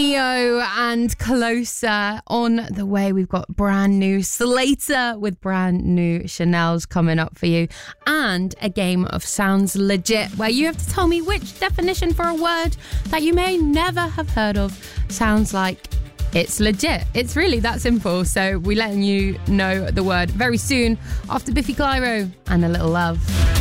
Neo and Closer on the way. We've got brand new Slater with brand new Chanel's coming up for you, and a game of Sounds Legit where you have to tell me which definition for a word that you may never have heard of sounds like it's legit. It's really that simple. So we're letting you know the word very soon after Biffy Clyro and A Little Love.